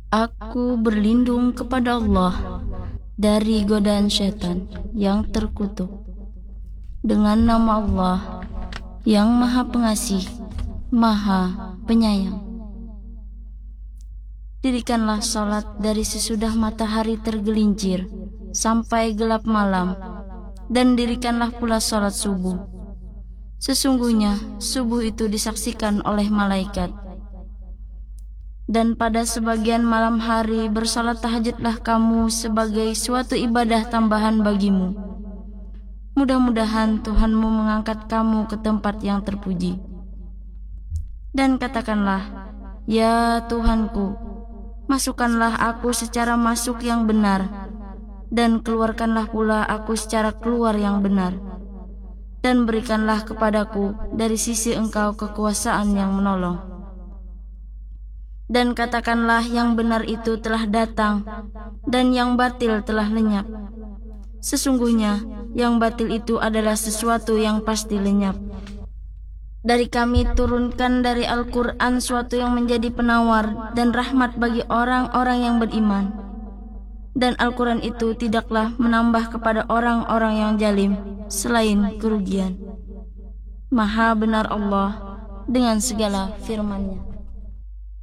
Aku berlindung kepada Allah dari godaan syaitan yang terkutuk. Dengan nama Allah yang Maha Pengasih, Maha Penyayang. Dirikanlah salat dari sesudah matahari tergelincir sampai gelap malam, dan dirikanlah pula salat subuh. Sesungguhnya subuh itu disaksikan oleh malaikat. Dan pada sebagian malam hari bersalat tahajudlah kamu sebagai suatu ibadah tambahan bagimu. Mudah-mudahan Tuhanmu mengangkat kamu ke tempat yang terpuji. Dan katakanlah, ya Tuhanku, masukkanlah aku secara masuk yang benar, dan keluarkanlah pula aku secara keluar yang benar, dan berikanlah kepadaku dari sisi Engkau kekuasaan yang menolong. Dan katakanlah yang benar itu telah datang, dan yang batil telah lenyap. Sesungguhnya yang batil itu adalah sesuatu yang pasti lenyap. Dari kami turunkan dari Al-Quran suatu yang menjadi penawar dan rahmat bagi orang-orang yang beriman. Dan Al-Quran itu tidaklah menambah kepada orang-orang yang zalim selain kerugian. Maha benar Allah dengan segala firman-Nya.